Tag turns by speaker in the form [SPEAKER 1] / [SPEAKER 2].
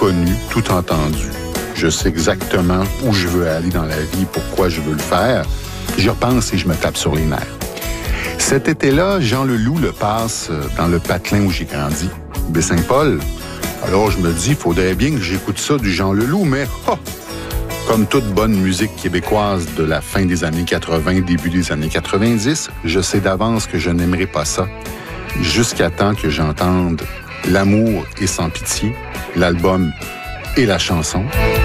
[SPEAKER 1] connu, tout entendu. Je sais exactement où je veux aller dans la vie, pourquoi je veux le faire. J'y repense et je me tape sur les nerfs. Cet été-là, Jean Leloup le passe dans le patelin où j'ai grandi, Baie-Saint-Paul. Alors je me dis, il faudrait bien que j'écoute ça du Jean Leloup, mais comme toute bonne musique québécoise de la fin des années 80, début des années 90, je sais d'avance que je n'aimerai pas ça, jusqu'à temps que j'entende L'amour est sans pitié, l'album et la chanson.